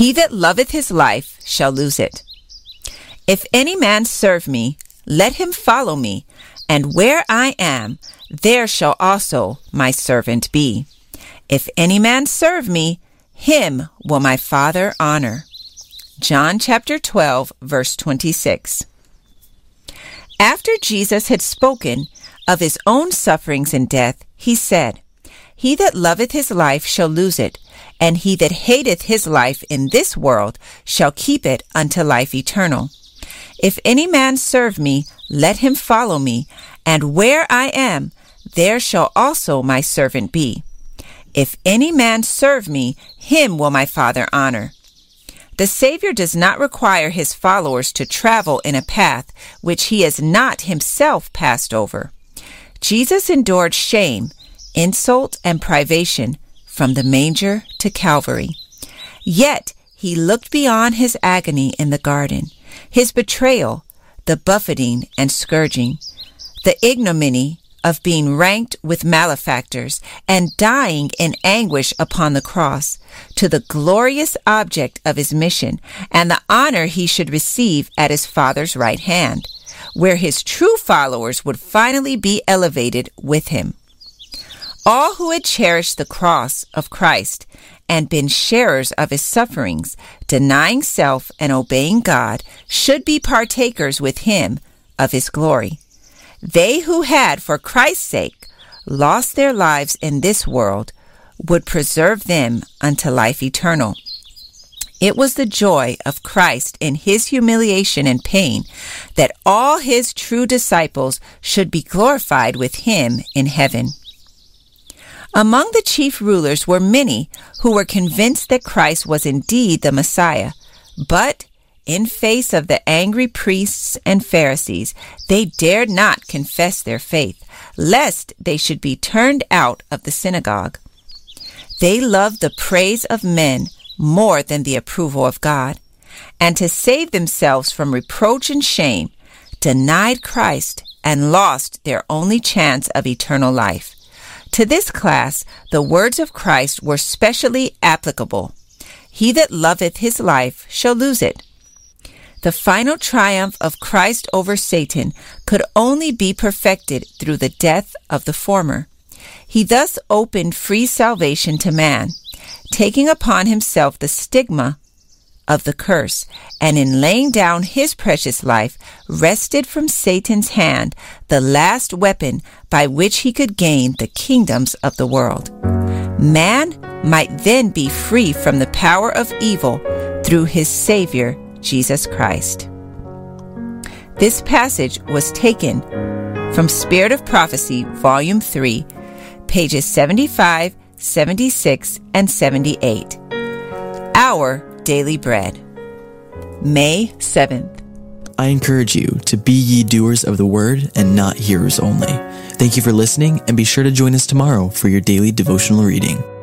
He that loveth his life shall lose it. If any man serve me, let him follow me, and where I am, there shall also my servant be. If any man serve me, him will my Father honor. John chapter 12, verse 26. After Jesus had spoken of his own sufferings and death, he said, He that loveth his life shall lose it, and he that hateth his life in this world shall keep it unto life eternal. If any man serve me, let him follow me, and where I am, there shall also my servant be. If any man serve me, him will my Father honor. The Savior does not require his followers to travel in a path which he has not himself passed over. Jesus endured shame, insult, and privation from the manger to Calvary. Yet he looked beyond his agony in the garden, his betrayal, the buffeting and scourging, the ignominy of being ranked with malefactors and dying in anguish upon the cross, to the glorious object of his mission and the honor he should receive at his Father's right hand, where his true followers would finally be elevated with him. All who had cherished the cross of Christ and been sharers of his sufferings, denying self and obeying God, should be partakers with him of his glory. They who had, for Christ's sake, lost their lives in this world would preserve them unto life eternal. It was the joy of Christ in his humiliation and pain that all his true disciples should be glorified with him in heaven. Among the chief rulers were many who were convinced that Christ was indeed the Messiah, but in face of the angry priests and Pharisees, they dared not confess their faith, lest they should be turned out of the synagogue. They loved the praise of men more than the approval of God, and to save themselves from reproach and shame, denied Christ and lost their only chance of eternal life. To this class, the words of Christ were specially applicable. He that loveth his life shall lose it. The final triumph of Christ over Satan could only be perfected through the death of the former. He thus opened free salvation to man, taking upon himself the stigma of the curse, and in laying down his precious life, wrested from Satan's hand the last weapon by which he could gain the kingdoms of the world. Man might then be free from the power of evil through his Savior, Jesus Christ. This passage was taken from Spirit of Prophecy, Volume 3, pages 75, 76, and 78. Our Daily Bread, May 7th. I encourage you to be ye doers of the word and not hearers only. Thank you for listening, and be sure to join us tomorrow for your daily devotional reading.